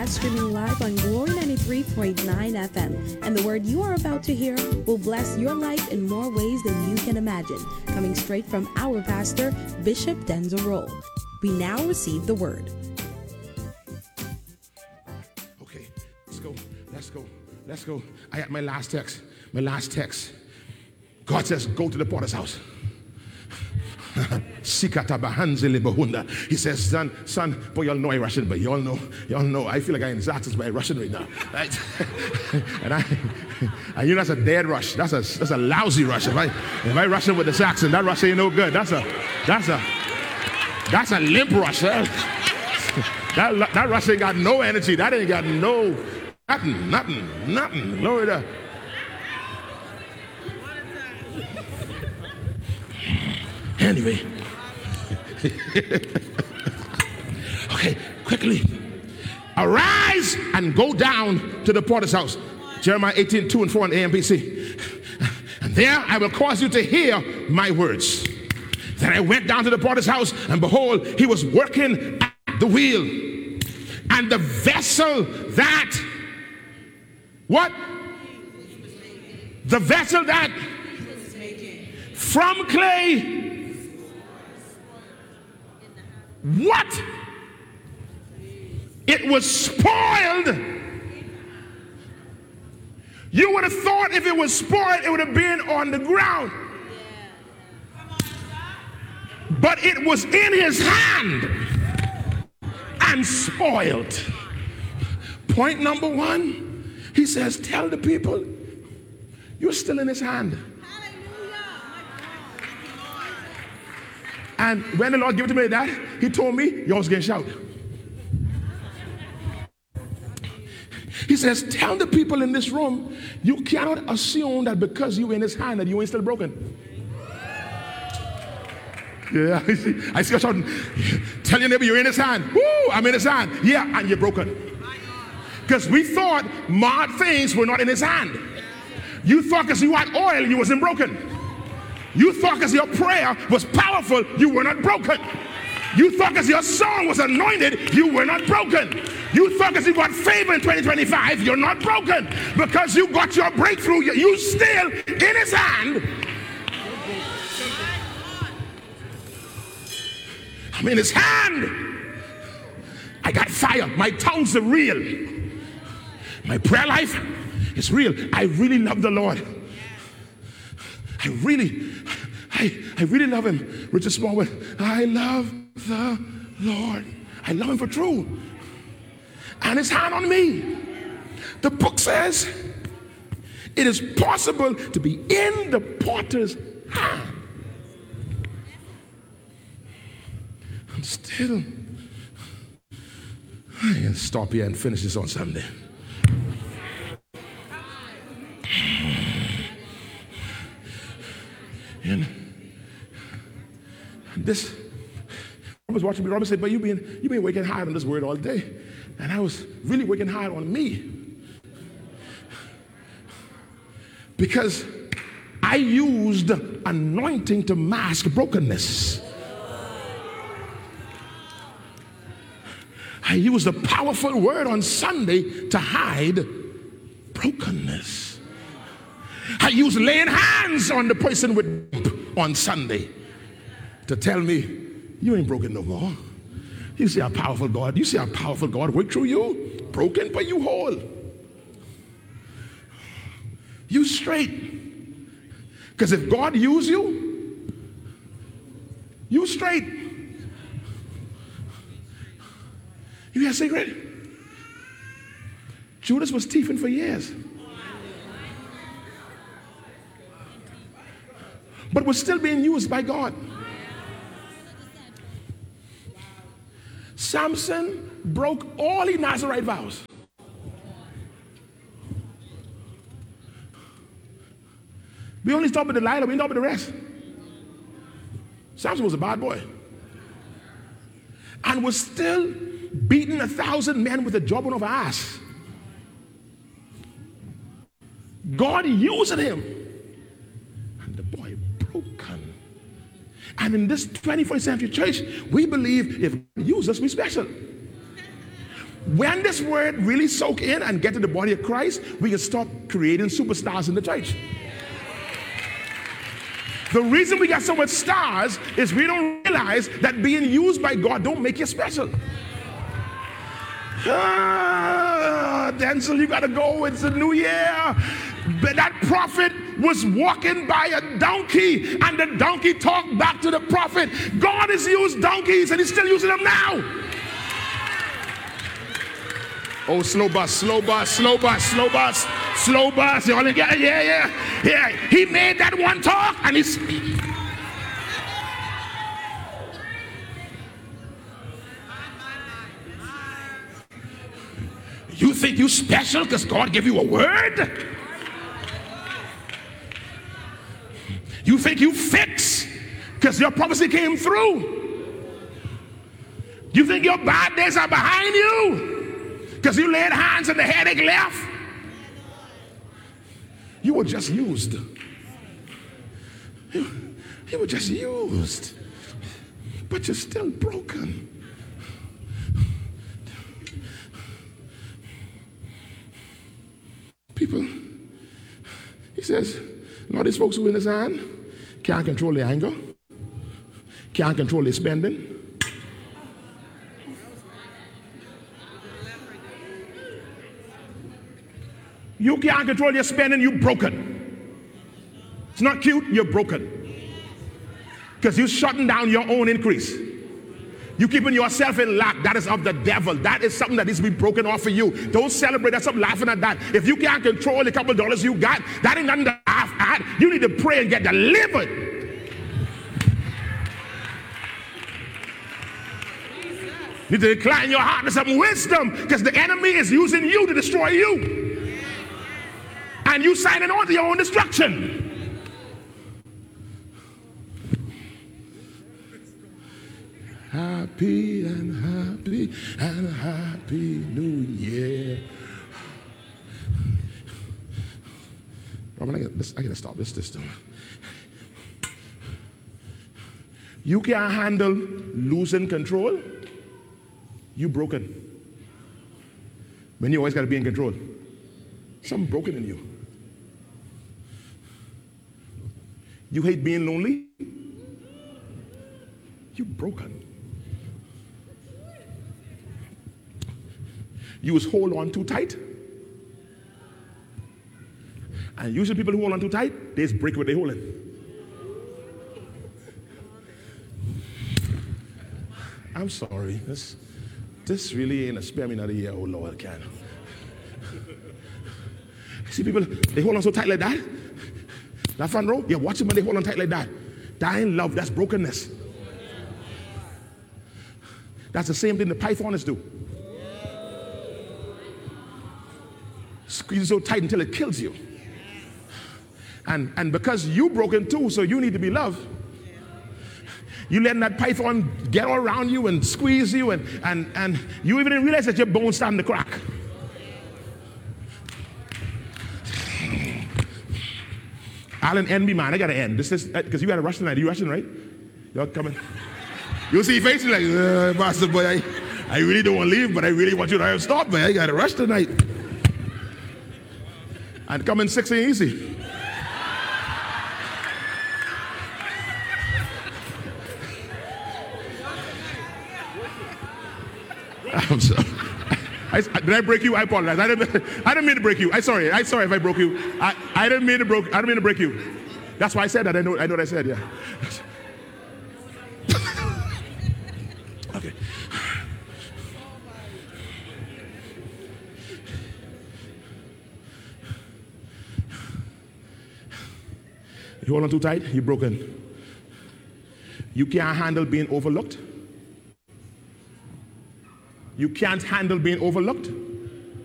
podcast streaming live on Glory 93.9 FM. And the word you are about to hear will bless your life in more ways than you can imagine. Coming straight from our pastor, Bishop Denzel Rolle. We now receive the word. Okay, let's go. I got my last text. God says, go to the potter's house. He says, son, boy, y'all know I Russian, but y'all know, I feel like I'm in Zaxxon's by Russian right now. Right? and you know that's a dead rush. That's a lousy rush. If I Russian with the Saxon, that rush ain't no good. That's a limp rush. That rush ain't got no energy. That ain't got no nothing. Glory to Anyway, okay, quickly. Arise and go down to the potter's house. Jeremiah 18:2-4 on AMPC. And there I will cause you to hear my words. Then I went down to the potter's house, and behold, he was working at the wheel. And the vessel that, what? The vessel that from clay. What? It was spoiled. You would have thought if it was spoiled, it would have been on the ground. But it was in his hand and spoiled. Point number one, he says, tell the people, you're still in his hand. And when the Lord gave it to me that, he told me, you was going to shout. He says, tell the people in this room, you cannot assume that because you're in his hand that you ain't still broken. Yeah, I see you shouting. Tell your neighbor you're in his hand. Woo, I'm in his hand. Yeah, and you're broken. Because we thought marred things were not in his hand. You thought because you had oil, you wasn't broken. You thought because your prayer was powerful, you were not broken. You thought because your song was anointed, you were not broken. You thought because you got favor in 2025, you're not broken. Because you got your breakthrough, you still in his hand. I'm in his hand. I got fire. My tongues are real. My prayer life is real. I really love the Lord. I really love him. Richard Smallwood, I love the Lord. I love him for true. And his hand on me. The book says it is possible to be in the potter's hand. I'm still, I can stop here and finish this on Sunday. And this, I was watching me. Robert said, but you've been working hard on this word all day. And I was really working hard on me. Because I used anointing to mask brokenness. I used a powerful word on Sunday to hide brokenness. I used laying hands on the person with on Sunday to tell me, you ain't broken no more. You see how powerful God, worked through you? Broken, but you whole. You straight. Because if God used you, you straight. You hear a secret? Judas was thieving for years. But was still being used by God. Samson broke all his Nazarite vows. We only stopped with Delilah, we didn't stop with the rest. Samson was a bad boy. And was still beating 1,000 men with a jawbone of an ass. God using him. And the boy broken. And in this 21st century church, we believe if God uses us, we're special. When this word really soak in and get to the body of Christ, we can stop creating superstars in the church. The reason we got so much stars is we don't realize that being used by God don't make you special. Denzel, you got to go. It's a new year. But that prophet was walking by a donkey, and the donkey talked back to the prophet. God has used donkeys, and he's still using them now. Oh, slow bus, slow bus, slow bus, slow bus, slow bus. You only get it? Yeah. He made that one talk, and he's... You think you special because God gave you a word? You think you fix because your prophecy came through? You think your bad days are behind you because you laid hands and the headache left? You were just used. You were just used. But you're still broken. People, he says, Lord, these folks who in his hand can't control their anger, can't control their spending. You can't control your spending, you're broken. It's not cute, you're broken. Because you're shutting down your own increase. You keeping yourself in lack. That is of the devil. That is something that needs to be broken off for you. Don't celebrate that. Stop laughing at that. If you can't control the couple of dollars you got, that ain't nothing to laugh at. You need to pray and get delivered. You need to incline your heart to some wisdom, because the enemy is using you to destroy you. And you signing on to your own destruction. Happy and happy and happy New Year. Robin, I gotta stop this. You can't handle losing control. You broken. When you always gotta be in control. Something broken in you. You hate being lonely. You broken. You was hold on too tight. And usually people who hold on too tight, they just break what they're holding. I'm sorry. This really ain't a spare me another year, oh Lord, can. See people, they hold on so tight like that. That front row, yeah, watch them when they hold on tight like that. That ain't love, that's brokenness. That's the same thing the pythonists do. Squeeze it so tight until it kills you. And because you broken too, so you need to be loved. You letting that python get all around you and squeeze you, and you even didn't realize that your bones starting to crack. Alan, end me, man. I gotta end. This is because you gotta rush tonight. Are you rushing, right? You're coming. You'll see your face like, Master Boy, I really don't want to leave, but I really want you to stop, man. I gotta rush tonight. And coming 6 ain't easy. I'm sorry. Did I break you? I apologize. I didn't mean to break you. I'm sorry if I broke you. I didn't mean to break you. That's why I said that. I know what I said. Yeah. Okay. You hold on too tight, you're broken. You can't handle being overlooked. You can't handle being overlooked.